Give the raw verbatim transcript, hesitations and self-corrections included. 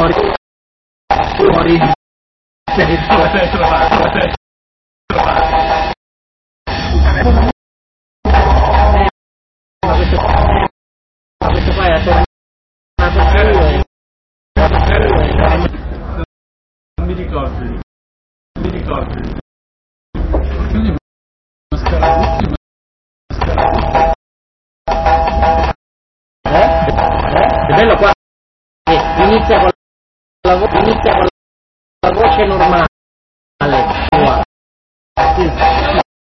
fuori, fuori, ma questo, ma questo qua è tornato su e... non mi ricordo, non mi ricordo. Quindi mascherati, mascherati. Eh? Eh? È bello qua che inizia con la, vo- inizia con la voce normale,